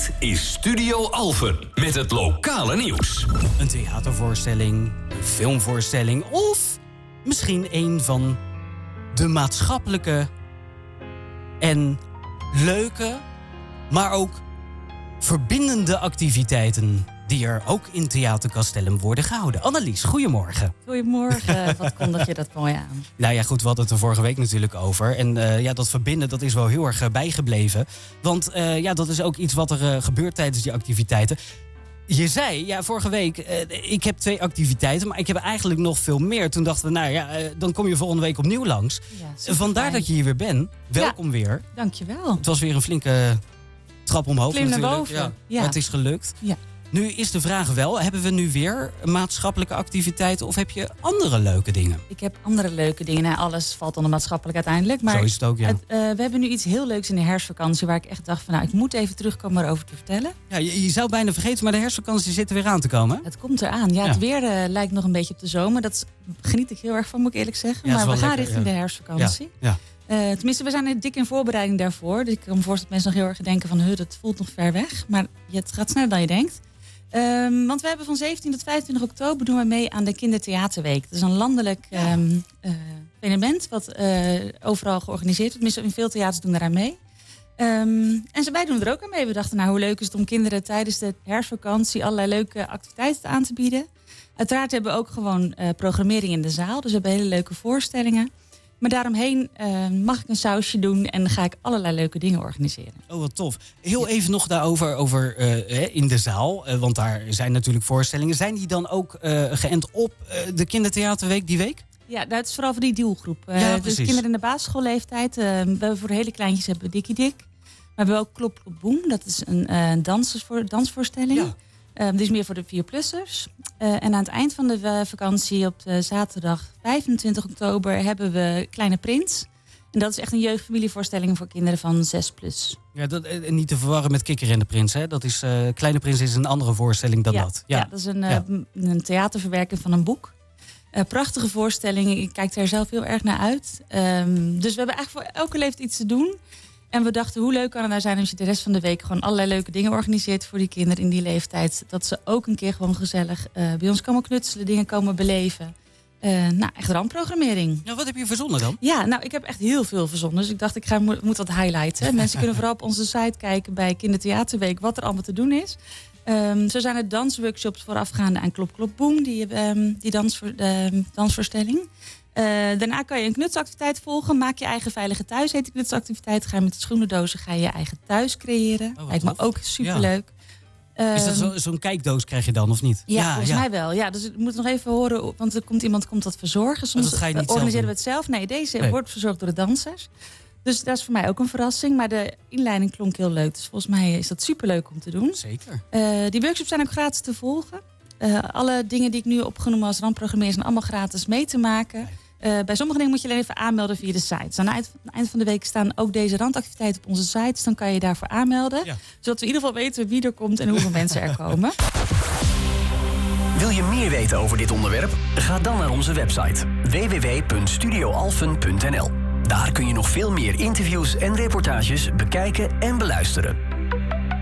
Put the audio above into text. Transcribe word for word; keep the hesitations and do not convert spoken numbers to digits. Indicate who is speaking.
Speaker 1: Dit is Studio Alphen met het lokale nieuws.
Speaker 2: Een theatervoorstelling, een filmvoorstelling of misschien een van de maatschappelijke en leuke, maar ook verbindende activiteiten die er ook in Theater Castellum worden gehouden. Annelies, goedemorgen.
Speaker 3: Goedemorgen, wat kondig je dat mooi aan.
Speaker 2: Nou ja, goed, we hadden het er vorige week natuurlijk over. En uh, ja, dat verbinden, dat is wel heel erg uh, bijgebleven. Want uh, ja, dat is ook iets wat er uh, gebeurt tijdens die activiteiten. Je zei, ja, vorige week, uh, ik heb twee activiteiten, maar ik heb eigenlijk nog veel meer. Toen dachten we, nou ja, uh, dan kom je volgende week opnieuw langs. Ja, vandaar fijn dat je hier weer bent. Welkom ja, weer.
Speaker 3: Dankjewel.
Speaker 2: Het was weer een flinke trap omhoog.
Speaker 3: Klim naar
Speaker 2: natuurlijk.
Speaker 3: boven.
Speaker 2: Ja,
Speaker 3: ja.
Speaker 2: Maar het is gelukt.
Speaker 3: Ja.
Speaker 2: Nu is de vraag wel, hebben we nu weer maatschappelijke activiteiten of heb je andere leuke dingen?
Speaker 3: Ik heb andere leuke dingen. Nou, alles valt onder maatschappelijk uiteindelijk. Maar
Speaker 2: zo is het ook, ja.
Speaker 3: Het, uh, we hebben nu iets heel leuks in de herfstvakantie waar ik echt dacht van, nou, ik moet even terugkomen erover te vertellen.
Speaker 2: Ja, je, je zou bijna vergeten, maar de herfstvakantie zit er weer aan te komen.
Speaker 3: Het komt eraan. Ja,
Speaker 2: ja.
Speaker 3: Het weer uh, lijkt nog een beetje op de zomer. Dat geniet ik heel erg van, moet ik eerlijk zeggen.
Speaker 2: Ja,
Speaker 3: maar we gaan
Speaker 2: lekker,
Speaker 3: richting
Speaker 2: ja.
Speaker 3: de herfstvakantie.
Speaker 2: Ja, ja.
Speaker 3: Uh, tenminste, we zijn er dik in voorbereiding daarvoor. Dus ik kan me voorstellen dat mensen nog heel erg denken van, huh, dat voelt nog ver weg. Maar ja, het gaat sneller dan je denkt. Um, want we hebben van zeventien tot vijfentwintig oktober doen we mee aan de Kindertheaterweek. Dat is een landelijk ja. um, uh, evenement wat uh, overal georganiseerd wordt. Tenminste, in veel theaters doen daaraan mee. Um, en wij doen er ook aan mee. We dachten, nou, hoe leuk is het om kinderen tijdens de herfstvakantie allerlei leuke activiteiten aan te bieden. Uiteraard hebben we ook gewoon uh, programmering in de zaal. Dus we hebben hele leuke voorstellingen. Maar daaromheen uh, mag ik een sausje doen en ga ik allerlei leuke dingen organiseren.
Speaker 2: Oh, wat tof. Heel ja. even nog daarover over uh, in de zaal. Uh, want daar zijn natuurlijk voorstellingen. Zijn die dan ook uh, geënt op uh, de Kindertheaterweek die week?
Speaker 3: Ja, dat is vooral voor die doelgroep. Uh,
Speaker 2: ja,
Speaker 3: dus
Speaker 2: precies.
Speaker 3: kinderen in de basisschoolleeftijd. Uh, we hebben voor de hele kleintjes hebben we Dikkie Dik. Maar we hebben ook Klop Klop Boem. Dat is een uh, dansvoor, dansvoorstelling. Ja. Uh, dit is meer voor de vierplussers. Uh, en aan het eind van de uh, vakantie op de zaterdag vijfentwintig oktober hebben we Kleine Prins. En dat is echt een jeugdfamilievoorstelling voor kinderen van zes plus.
Speaker 2: Ja, dat, en niet te verwarren met Kikker en de Prins. Hè? Dat is, uh, Kleine Prins is een andere voorstelling dan
Speaker 3: ja,
Speaker 2: dat. Ja.
Speaker 3: ja, dat is een, uh,
Speaker 2: ja.
Speaker 3: een theaterverwerking van een boek. Uh, prachtige voorstelling. Ik kijk er zelf heel erg naar uit. Um, dus we hebben eigenlijk voor elke leeftijd iets te doen. En we dachten, hoe leuk kan het nou zijn als je de rest van de week gewoon allerlei leuke dingen organiseert voor die kinderen in die leeftijd. Dat ze ook een keer gewoon gezellig uh, bij ons komen knutselen, dingen komen beleven. Uh, nou, echt ramprogrammering.
Speaker 2: Ja, wat heb je verzonnen dan?
Speaker 3: Ja, nou, ik heb echt heel veel verzonnen. Dus ik dacht, ik ga, moet wat highlighten. Mensen kunnen vooral op onze site kijken bij Kindertheaterweek wat er allemaal te doen is. Um, zo zijn er dansworkshops voorafgaande aan Klop Klop Boem, die, um, die dansvoor, uh, dansvoorstelling. Uh, daarna kan je een knutsactiviteit volgen. Maak je eigen veilige thuis, heet die knutsactiviteit. Ga je met de schoenendozen ga je je eigen thuis creëren.
Speaker 2: Oh,
Speaker 3: lijkt me ook superleuk. Ja.
Speaker 2: Is dat zo, zo'n kijkdoos krijg je dan, of niet?
Speaker 3: Ja, ja volgens ja. mij wel. Ja, dus ik moet nog even horen, want er komt iemand komt dat verzorgen. Soms
Speaker 2: oh, dat ga je niet
Speaker 3: organiseren we het zelf. Nee, deze nee. wordt verzorgd door de dansers. Dus dat is voor mij ook een verrassing. Maar de inleiding klonk heel leuk. Dus volgens mij is dat superleuk om te doen.
Speaker 2: Zeker.
Speaker 3: Uh, die workshops zijn ook gratis te volgen. Uh, alle dingen die ik nu opgenomen als randprogrammeer zijn allemaal gratis mee te maken. Uh, bij sommige dingen moet je alleen even aanmelden via de site. Dus aan het eind van de week staan ook deze randactiviteiten op onze site. Dus dan kan je daarvoor aanmelden. Ja. Zodat we in ieder geval weten wie er komt en hoeveel mensen er komen.
Speaker 1: Wil je meer weten over dit onderwerp? Ga dan naar onze website w w w punt studio alphen punt n l. Daar kun je nog veel meer interviews en reportages bekijken en beluisteren.